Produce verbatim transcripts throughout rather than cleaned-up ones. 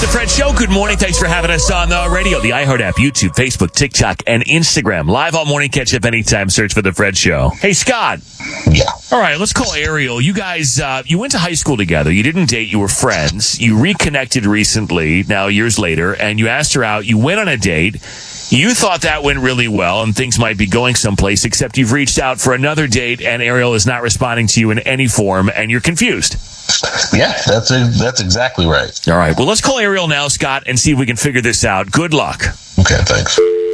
Fred Show. Good morning. Thanks for having us on the radio, the iHeart app, YouTube, Facebook, TikTok, and Instagram. Live all morning. Catch up anytime. Search for the Fred Show. Hey, Scott. Yeah. All right, let's call Ariel. You guys, uh, you went to high school together. You didn't date. You were friends. You reconnected recently, now years later, and you asked her out. You went on a date. You thought that went really well and things might be going someplace, except you've reached out for another date and Ariel is not responding to you in any form and you're confused. Yeah, that's a, that's exactly right. All right. Well, let's call Ariel now, Scott, and see if we can figure this out. Good luck. Okay, thanks.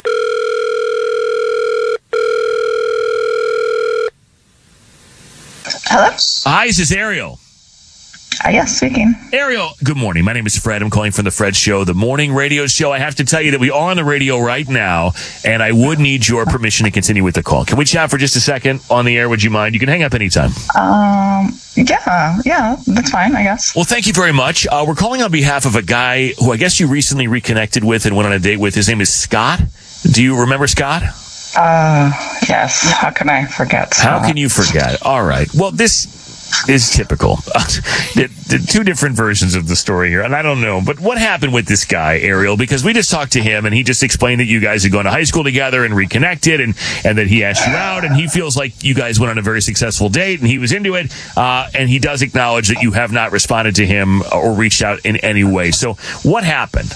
Hello? Hi, this is Ariel. Uh, yes, speaking. Ariel, good morning. My name is Fred. I'm calling from the Fred Show, the morning radio show. I have to tell you that we are on the radio right now, and I would need your permission to continue with the call. Can we chat for just a second on the air? Would you mind? You can hang up anytime. Um, yeah, yeah, that's fine, I guess. Well, thank you very much. Uh, we're calling on behalf of a guy who I guess you recently reconnected with and went on a date with. His name is Scott. Do you remember Scott? Uh, yes. How can I forget? How can you forget? All right. Well, this is typical. the, the two different versions of the story here, and I don't know, but what happened with this guy, Ariel? Because we just talked to him, and he just explained that you guys had gone to high school together and reconnected, and, and that he asked you out, and he feels like you guys went on a very successful date, and he was into it, uh, and he does acknowledge that you have not responded to him or reached out in any way. So what happened?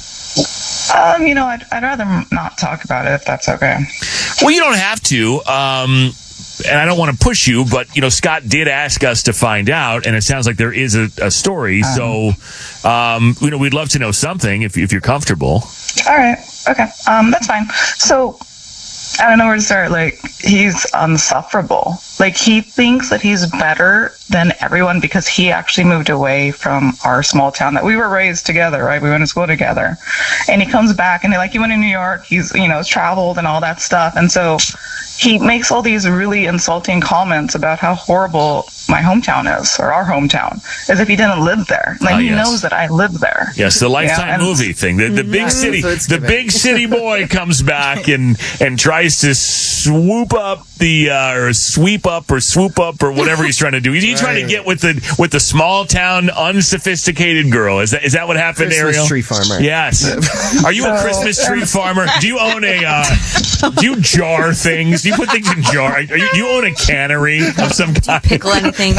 Um, you know, I'd, I'd rather not talk about it if that's okay. Well, you don't have to. Um... And I don't want to push you, but, you know, Scott did ask us to find out, and it sounds like there is a, a story. Um, so, um, you know, we'd love to know something if, if you're comfortable. All right. Okay. Um, that's fine. So, I don't know where to start. Like, he's insufferable. Like, he thinks that he's better than everyone because he actually moved away from our small town that we were raised together, right? We went to school together. And he comes back, and he, like, he went to New York. He's, you know, traveled and all that stuff. And so he makes all these really insulting comments about how horrible my hometown is, or our hometown, as if he didn't live there. Like, uh, he yes. knows that I live there. Yes, the Lifetime you know? movie thing. The, the big Yes, city, the big city boy comes back and, and tries to swoop up the, uh, or sweep up or swoop up or whatever he's trying to do. He's, he's right. trying to get with the, with the small town, unsophisticated girl. Is that, is that what happened, Christmas Ariel? tree farmer. Yes. Are you a Christmas tree farmer? Do you own a, uh, do you jar things? Do you put things in jar? Are you, do you own a cannery of some kind? Pickle anything?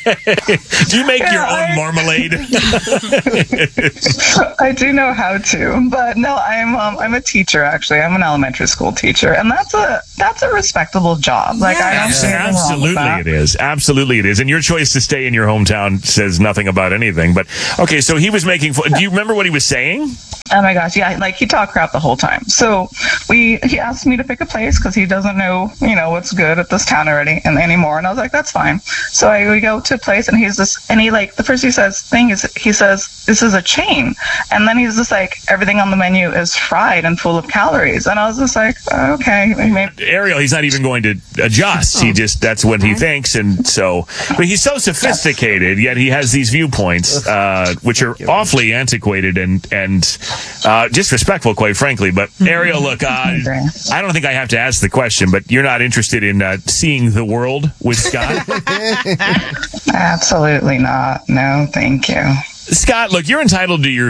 Do you make Yeah, your own I- marmalade? I do know how to, but no, I'm um, I'm a teacher actually. I'm an elementary school teacher, and that's a that's a respectable job. Like I don't see anything wrong with Absolutely that. it is. Absolutely it is. And your choice to stay in your hometown says nothing about anything. But okay, so he was making. Do you remember what he was saying? Oh my gosh, yeah, like he talked crap the whole time. So we he asked me to pick a place because he doesn't know, you know, what's good at this town already and anymore. And I was like, that's fine. So I we go to a place and he's just and he like the first he says thing is he says this is a chain, and then he's just like everything on the menu is fried and full of calories, and I was just like, okay, maybe. Ariel, he's not even going to adjust. He just that's what he thinks, and so. But he's so sophisticated, yet he has these viewpoints, uh, which are awfully antiquated and and. Uh, disrespectful, quite frankly. But Ariel, look, uh, I don't think I have to ask the question, but you're not interested in uh, seeing the world with Scott? Absolutely not. No, thank you. Scott, look, you're entitled to your